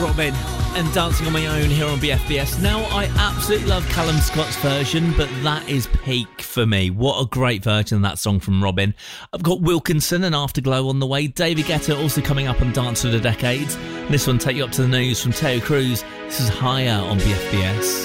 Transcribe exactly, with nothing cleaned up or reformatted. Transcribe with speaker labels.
Speaker 1: Robin and Dancing on My Own here on B F B S. Now, I absolutely love Callum Scott's version, but that is peak for me. What a great version of that song from Robin. I've got Wilkinson and Afterglow on the way. David Guetta also coming up on Dance of the Decades. And this one, Take You Up to the News from Terry Crews. This is Higher on B F B S.